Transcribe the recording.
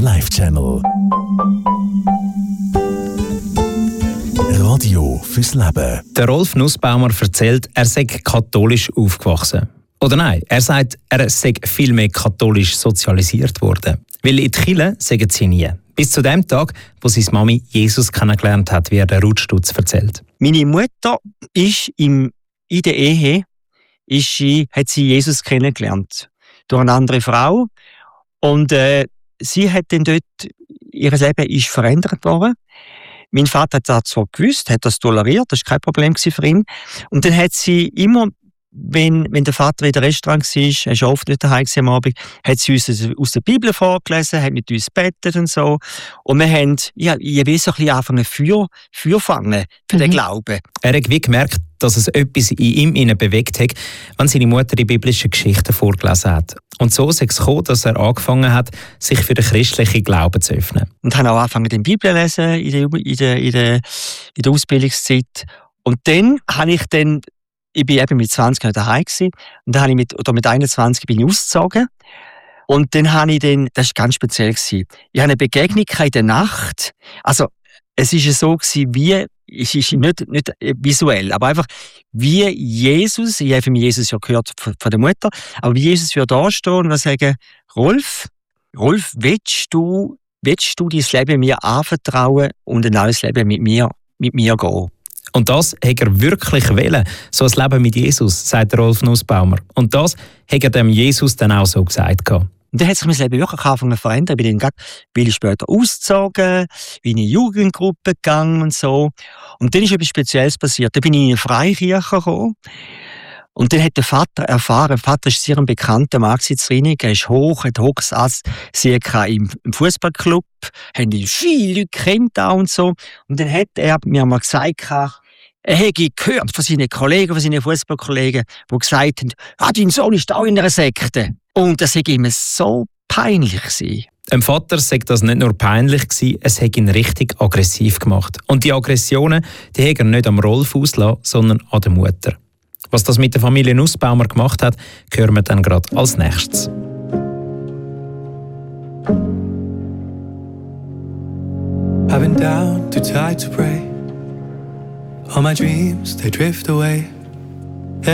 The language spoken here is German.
Live Channel. Radio fürs Leben. Der Rolf Nussbaumer erzählt, er sei katholisch aufgewachsen. Oder nein, er sagt, er sei viel mehr katholisch sozialisiert worden. Weil in die Kirche sagen sie nie. Bis zu dem Tag, wo seine Mami Jesus kennengelernt hat, wie er der Ruth Stutz erzählt. Meine Mutter ist in der Ehe hat sie Jesus kennengelernt. Durch eine andere Frau. Und sie hat dann dort, ihr Leben ist verändert worden. Mein Vater hat das zwar gewusst, hat das toleriert, das war kein Problem für ihn. Und dann hat sie immer, wenn der Vater in der Restaurant war, er war oft nicht daheim am Abend, hat sie uns aus der Bibel vorgelesen, hat mit uns gebetet und so. Und wir haben, ich will so ein bisschen anfangen, Feuer fangen für den Glauben. Er hat wie gemerkt, dass es etwas in ihm bewegt hat, wenn seine Mutter die biblischen Geschichten vorgelesen hat. Und so ist es gekommen, dass er angefangen hat, sich für den christlichen Glauben zu öffnen. Und habe auch angefangen, die Bibel zu lesen in der Ausbildungszeit. Und dann habe ich bin eben mit 20 Jahren daheim gewesen, und dann habe ich mit 21 bin ich ausgezogen. Und dann habe ich das war ganz speziell gewesen. Ich habe eine Begegnung in der Nacht. Also, es war so gewesen, es ist nicht visuell, aber einfach wie Jesus, ich habe von Jesus ja gehört von der Mutter, aber wie Jesus würde da stehen und sagen, Rolf, willst du dein Leben mir anvertrauen und ein neues Leben mit mir gehen? Und das hat er wirklich wollen, so ein Leben mit Jesus, sagt Rolf Nussbaumer. Und das hat er dem Jesus dann auch so gesagt. Und dann hat sich mein Leben wirklich angefangen zu verändern. Ich bin später ausgezogen, bin in eine Jugendgruppe gegangen und so. Und dann ist etwas Spezielles passiert. Dann bin ich in eine Freikirche gekommen. Und dann hat der Vater erfahren, der Vater ist sehr ein bekannter Mann in Zrinnig, er ist hoch, hat hohes Ansehen im Fußballclub, haben ihn viele Leute kennt auch und so. Und dann hat er mir mal gesagt, er hätte gehört von seinen Kollegen, von seinen Fußballkollegen, die gesagt haben, dein Sohn ist auch in einer Sekte. Und das war ihm so peinlich gewesen. Dem Vater sei das nicht nur peinlich gewesen, es hat ihn richtig aggressiv gemacht. Und die Aggressionen, die hat er nicht am Rolf ausgelassen, sondern an der Mutter. Was das mit der Familie Nussbaumer gemacht hat, hören wir dann gerade als nächstes. I've been down, too tired to pray. All my dreams, they drift away.